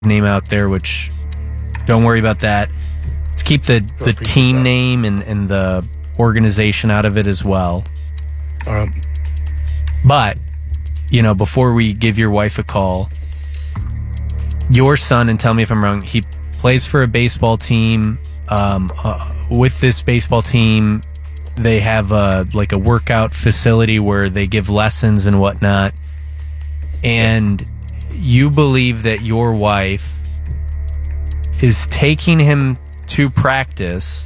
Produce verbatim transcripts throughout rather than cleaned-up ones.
name out there, which don't worry about that. Let's keep the, the team name and, and the organization out of it as well. All right. But, you know, before we give your wife a call, your son, and tell me if I'm wrong, he plays for a baseball team. Um, uh, with this baseball team, they have a, like a workout facility where they give lessons and whatnot. And you believe that your wife is taking him to practice,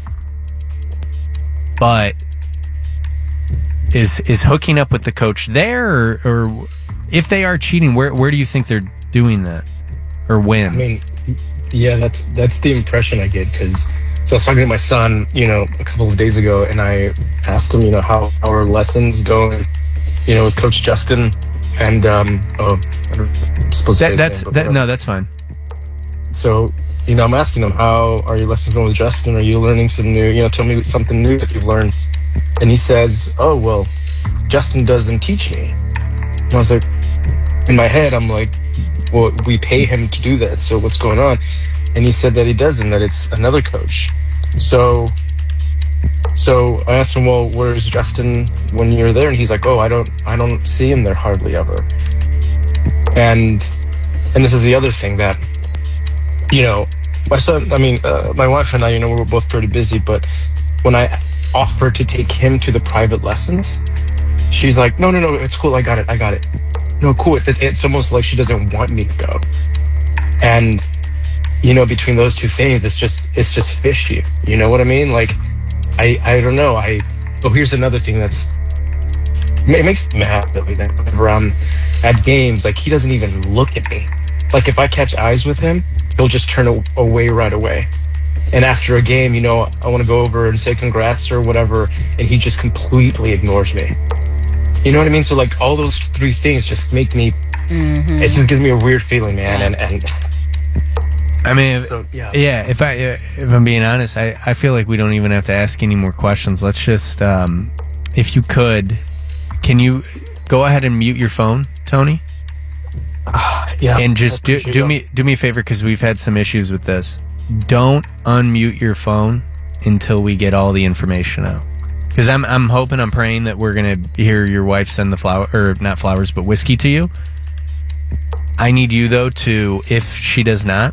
but is is hooking up with the coach there, or, or if they are cheating, where where do you think they're doing that, or when? I mean, yeah, that's that's the impression I get, because so I was talking to my son, you know, a couple of days ago, and I asked him, you know, how our lessons go, you know, with Coach Justin, and um, oh, I'm supposed to that, say that's name, that, no, that's fine. So, you know, I'm asking him, how are your lessons going with Justin? Are you learning some new, you know, tell me something new that you've learned. And he says, oh, well, Justin doesn't teach me. And I was like, in my head, I'm like, well, we pay him to do that, so what's going on? And he said that he doesn't, that it's another coach. So, so I asked him, well, where's Justin when you're there? And he's like, oh, I don't, I don't see him there hardly ever. And, and this is the other thing that, you know, my son, I mean, uh, my wife and I, you know, we were both pretty busy, but when I offered to take him to the private lessons, she's like, no, no, no, it's cool. I got it. I got it. No, cool. It, it's almost like she doesn't want me to go. And, you know, between those two things, it's just, it's just fishy. You know what I mean? Like, I, I don't know. I, oh, here's another thing that's, it makes me mad really, that whenever I'm at games, like, he doesn't even look at me. Like, if I catch eyes with him, he'll just turn away right away. And after a game, you know, I want to go over and say congrats or whatever, and he just completely ignores me. You know what I mean? So, like, all those three things just make me, mm-hmm. It's just gives me a weird feeling, man. And, and I mean, if, so, yeah. yeah, if, I, if I'm being honest, I, I feel like we don't even have to ask any more questions. Let's just, um, if you could, can you go ahead and mute your phone, Tony? Uh, yeah. And just do, do me do me a favor, because we've had some issues with this. Don't unmute your phone until we get all the information out. Because I'm I'm hoping, I'm praying that we're gonna hear your wife send the flower, or not flowers, but whiskey to you. I need you though to, if she does not,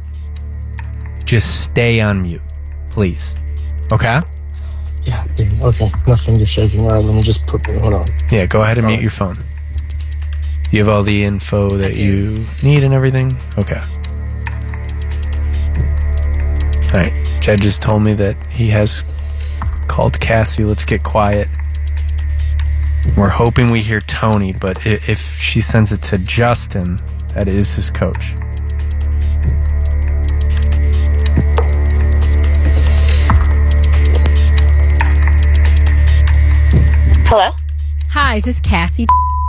just stay on mute, please. Okay? Yeah, dude. Okay, my finger's shaking. All right, let me just put hold on. Yeah, go ahead and mute your phone. You have all the info that you need and everything? Okay. All right. Jed just told me that he has called Cassie. Let's get quiet. We're hoping we hear Tony, but if she sends it to Justin, that is his coach. Hello? Hi, is this Cassie?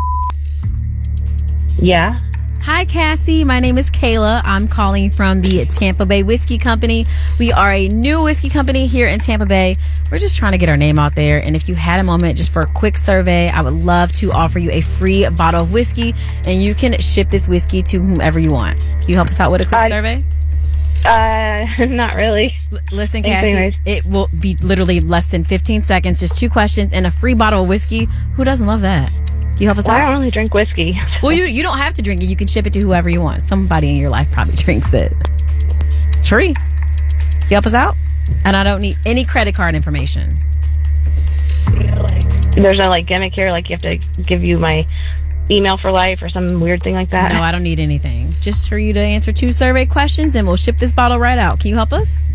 Yeah. Hi, Cassie. My name is Kayla. I'm calling from the Tampa Bay Whiskey Company. We are a new whiskey company here in Tampa Bay. We're just trying to get our name out there. And if you had a moment just for a quick survey, I would love to offer you a free bottle of whiskey, and you can ship this whiskey to whomever you want. Can you help us out with a quick uh, survey? Uh, not really. L- listen, Thanks Cassie, anyways. it will be literally less than fifteen seconds, just two questions and a free bottle of whiskey. Who doesn't love that? Can you help us well, out? I don't really drink whiskey. Well, you you don't have to drink it. You can ship it to whoever you want. Somebody in your life probably drinks it. It's free. Can you help us out? And I don't need any credit card information. There's no like gimmick here, like you have to give you my email for life or some weird thing like that. No, I don't need anything. Just for you to answer two survey questions, and we'll ship this bottle right out. Can you help us?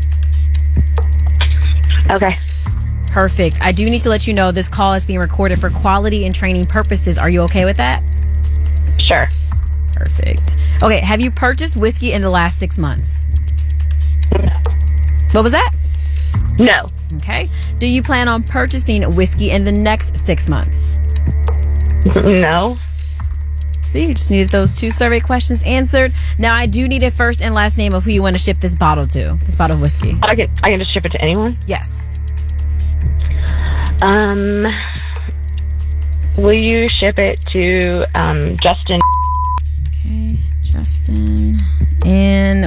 Okay. Perfect. I do need to let you know this call is being recorded for quality and training purposes. Are you okay with that? Sure. Perfect. Okay, have you purchased whiskey in the last six months? What was that? No. Okay. Do you plan on purchasing whiskey in the next six months? No. See, you just needed those two survey questions answered. Now, I do need a first and last name of who you want to ship this bottle to, this bottle of whiskey. I can I can just ship it to anyone? Yes. Um, will you ship it to um, Justin? Okay, Justin. And